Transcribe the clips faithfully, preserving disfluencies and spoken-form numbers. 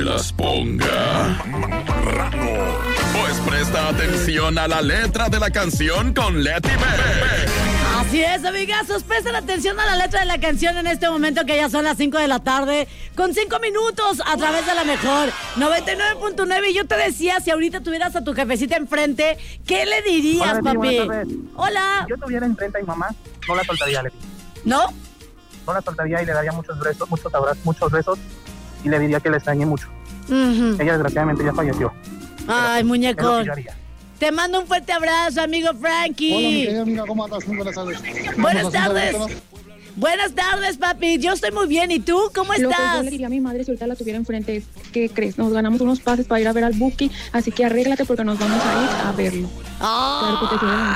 las ponga. Pues presta atención a la letra de la canción con Leti B. Así es, amigazos, presten atención a la letra de la canción en este momento que ya son las cinco de la tarde, con cinco minutos a través de la mejor noventa y nueve punto nueve. Y yo te decía, si ahorita tuvieras a tu jefecita enfrente, ¿qué le dirías, Hola, papi? Leti, Hola. Si yo tuviera enfrente a mi mamá, no la soltaría, Leti. ¿No? No la soltaría y le daría muchos besos, muchos abrazos, muchos besos y le diría que la extrañé mucho. Uh-huh. Ella desgraciadamente ya falleció. Ay, muñeco. Yo Te mando un fuerte abrazo, amigo Frankie. Hola, mi querida amiga, ¿cómo andas? Muy buenas tardes. Buenas tardes. Buenas tardes, papi. Yo estoy muy bien. ¿Y tú? ¿Cómo estás? Lo que yo le diría a mi madre si ahorita la tuviera enfrente, ¿qué crees? Nos ganamos unos pases para ir a ver al Buki, así que arréglate porque nos vamos a ir a verlo. ¡Ay! Claro que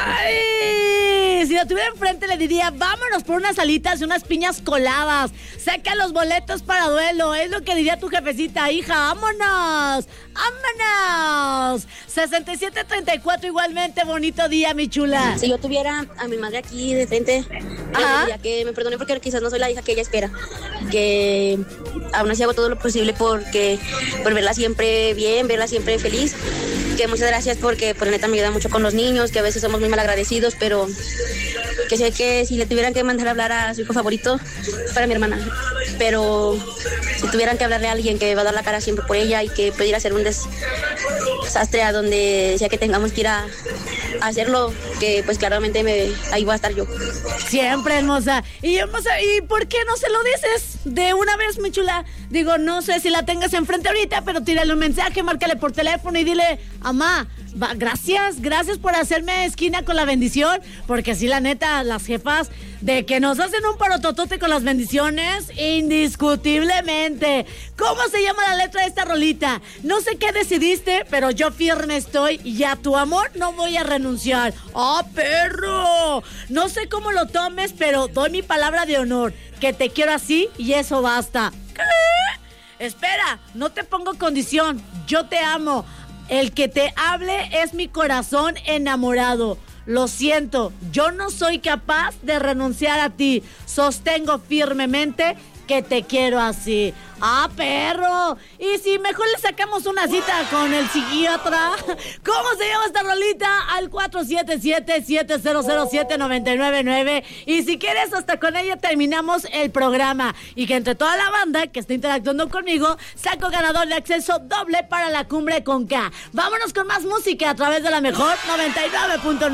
Si la tuviera enfrente le diría, vámonos por unas alitas y unas piñas coladas. Saca los boletos para duelo. Es lo que diría tu jefecita, hija. ¡Vámonos! ¡Vámonos! sesenta y siete treinta y cuatro igualmente. Bonito día, mi chula. Si yo tuviera a mi madre aquí de frente, le diría que me perdone porque quizás no soy la hija que ella espera. Que aún así hago todo lo posible porque, por verla siempre bien, verla siempre feliz. Que muchas gracias porque por neta me ayuda mucho con los niños, que a veces somos muy mal agradecidos, pero que sé que si le tuvieran que mandar a hablar a su hijo favorito, para mi hermana. Pero si tuvieran que hablarle a alguien que va a dar la cara siempre por ella y que pudiera hacer un des- desastre a donde sea que tengamos que ir a, a hacerlo, que pues claramente me, ahí voy a estar yo. Siempre, hermosa. Y hermosa, ¿y por qué no se lo dices de una vez, mi chula? Digo, no sé si la tengas enfrente ahorita, pero tírale un mensaje, márcale por teléfono y dile, amá, va, gracias, gracias por hacerme esquina con la bendición, porque así la neta, las jefas de que nos hacen un parototote con las bendiciones, indiscutiblemente. ¿Cómo se llama la letra de esta rolita? No sé qué decidiste, pero yo firme estoy y a tu amor no voy a renunciar. ¡Ah, perro! No sé cómo lo tomes, pero doy mi palabra de honor, que te quiero así y eso basta. ¿Qué? Espera, no te pongo condición, yo te amo. El que te hable es mi corazón enamorado. Lo siento, yo no soy capaz de renunciar a ti. Sostengo firmemente que te quiero así. ¡Ah, perro! Y si mejor le sacamos una cita con el psiquiatra. ¿Cómo se llama esta rolita? Al cuatro siete siete, siete cero cero siete, nueve nueve nueve. Y si quieres, hasta con ella terminamos el programa. Y que entre toda la banda que está interactuando conmigo, saco ganador de acceso doble para la cumbre con K. Vámonos con más música a través de la mejor noventa y nueve punto nueve.